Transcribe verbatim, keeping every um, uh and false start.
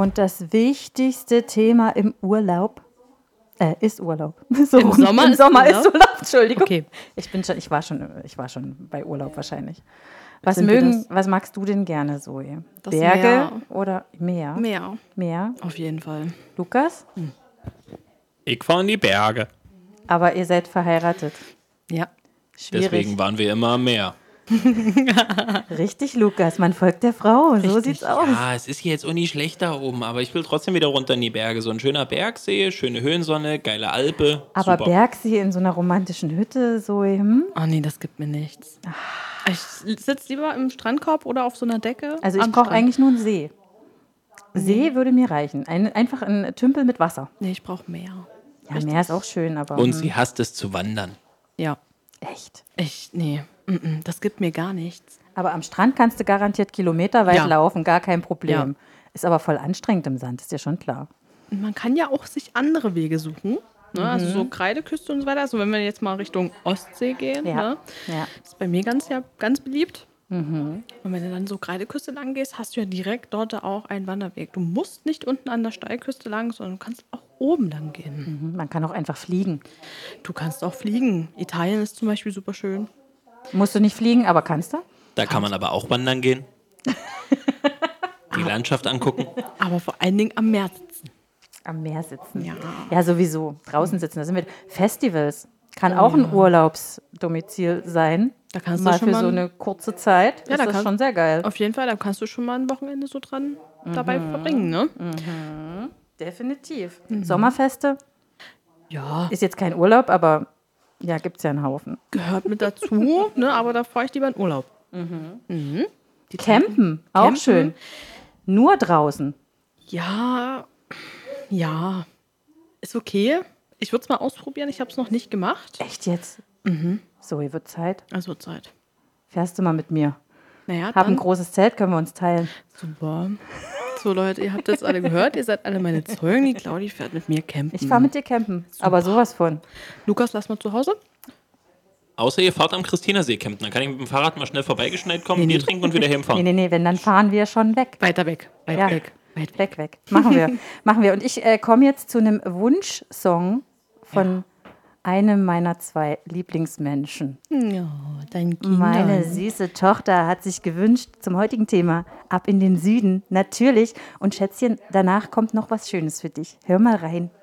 Und das wichtigste Thema im Urlaub äh, ist Urlaub. So, Im Sommer, Im ist, Sommer Urlaub? ist Urlaub. Entschuldigung. Okay. Ich bin schon, ich war schon, ich war schon bei Urlaub wahrscheinlich. Was Sind wir mögen, das? was magst du denn gerne, Zoe? Das Berge Meer. oder Meer? Meer. Meer. Auf jeden Fall. Lukas? Ich fahre in die Berge. Aber ihr seid verheiratet. Ja. Schwierig. Deswegen waren wir immer am Meer. Richtig, Lukas. Man folgt der Frau. So Richtig. sieht's aus. Ja, es ist hier jetzt auch nicht schlecht da oben, aber ich will trotzdem wieder runter in die Berge. So ein schöner Bergsee, schöne Höhensonne, geile Alpe. Aber Super. Bergsee in so einer romantischen Hütte, so, hm? Oh nee, das gibt mir nichts. Ich sitze lieber im Strandkorb oder auf so einer Decke. Also ich am brauche Strand. eigentlich nur einen See. See würde mir reichen. Ein, einfach ein Tümpel mit Wasser. Nee, ich brauche mehr. Ja, Meer ist auch schön, aber Und hm, sie hasst es zu wandern. Ja. echt. Ich, nee. Mm-mm, das gibt mir gar nichts. Aber am Strand kannst du garantiert kilometerweit Ja. laufen, gar kein Problem. Ja. Ist aber voll anstrengend im Sand, ist dir schon klar. Und man kann ja auch sich andere Wege suchen. Ne? Also so Kreideküste und so weiter. Also wenn wir jetzt mal Richtung Ostsee gehen, Ja. ne? Ja. ist bei mir ganz, ja, ganz beliebt. Und wenn du dann so Kreideküste lang gehst, hast du ja direkt dort auch einen Wanderweg. Du musst nicht unten an der Steilküste lang, sondern du kannst auch oben lang gehen. Mhm, man kann auch einfach fliegen. Du kannst auch fliegen. Italien ist zum Beispiel super schön. Musst du nicht fliegen, aber kannst du? Da kann man aber auch wandern gehen. Die Landschaft angucken. Aber vor allen Dingen am Meer sitzen. Am Meer sitzen. Ja. Ja, sowieso. Draußen sitzen. Da sind wir. Festivals. Kann auch ein Urlaubsdomizil sein. Da kannst mal du schon für mal so eine kurze Zeit. Ja, ist da das kann- schon sehr geil. Auf jeden Fall, da kannst du schon mal ein Wochenende so dran dabei verbringen, ne? Definitiv. Sommerfeste Ja, ist jetzt kein Urlaub, aber ja, gibt es ja einen Haufen. gehört mit dazu, ne? Aber da fahre ich lieber in Urlaub. Campen, auch Campen. schön. Nur draußen. Ja, ja, ist okay. Ich würde es mal ausprobieren, ich habe es noch nicht gemacht. Echt jetzt? So, hier wird Zeit. Also Zeit. Fährst du mal mit mir? Naja, Hab ein dann großes Zelt, können wir uns teilen. super. So Leute, ihr habt jetzt alle gehört, ihr seid alle meine Zeugen. Die Claudi fährt mit mir campen. Ich fahre mit dir campen, aber sowas von. Lukas, lass mal zu Hause. Außer ihr fahrt am Christinersee campen. Dann kann ich mit dem Fahrrad mal schnell vorbeigeschneit kommen, Nee, Bier nee. trinken und wieder Nee, heimfahren. nee, nee, wenn, dann fahren wir schon weg. Weiter weg, weit Ja. weg, weit weg. Weg, weg. Machen wir. Machen wir. Und ich äh, komme jetzt zu einem Wunschsong von einem meiner zwei Lieblingsmenschen. Ja, dein Kind. Meine süße Tochter hat sich gewünscht zum heutigen Thema Ab in den Süden. Natürlich. Und Schätzchen, danach kommt noch was Schönes für dich. Hör mal rein.